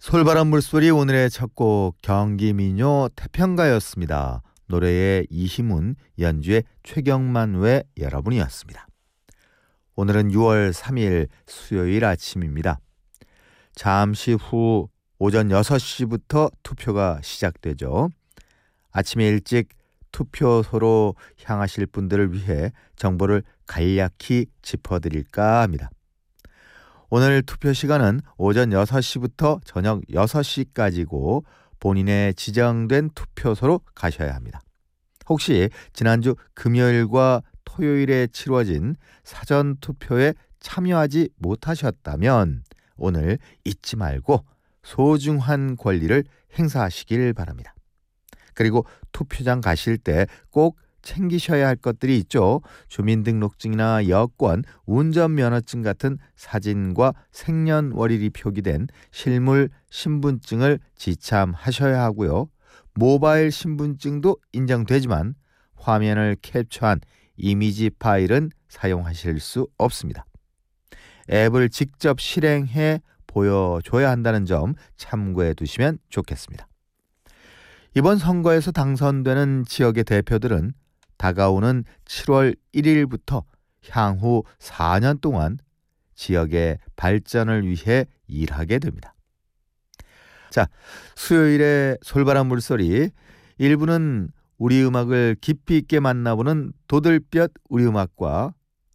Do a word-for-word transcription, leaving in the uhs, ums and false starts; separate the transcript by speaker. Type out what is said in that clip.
Speaker 1: 솔바람 물소리 오늘의 첫 곡 경기 민요 태평가였습니다. 노래의 이희문, 연주의 최경만 외 여러분이었습니다. 오늘은 유월 삼일 수요일 아침입니다. 잠시 후 오전 여섯 시부터 투표가 시작되죠. 아침에 일찍 투표소로 향하실 분들을 위해 정보를 간략히 짚어드릴까 합니다. 오늘 투표 시간은 오전 여섯 시부터 저녁 여섯 시까지고 본인의 지정된 투표소로 가셔야 합니다. 혹시 지난주 금요일과 토요일에 치러진 사전투표에 참여하지 못하셨다면 오늘 잊지 말고 소중한 권리를 행사하시길 바랍니다. 그리고 투표장 가실 때 꼭 챙기셔야 할 것들이 있죠. 주민등록증이나 여권, 운전면허증 같은 사진과 생년월일이 표기된 실물 신분증을 지참하셔야 하고요. 모바일 신분증도 인정되지만 화면을 캡처한 이미지 파일은 사용하실 수 없습니다. 앱을 직접 실행해 보여줘야 한다는 점 참고해 두시면 좋겠습니다. 이번 선거에서 당선되는 지역의 대표들은 다가오는 칠월 일일부터 향후 사 년 동안 지역의 발전을 위해 일하게 됩니다. 자, 수요일의 솔바람 물소리 일 부는 우리 음악을 깊이 있게 만나보는 도들볕 우리 음악과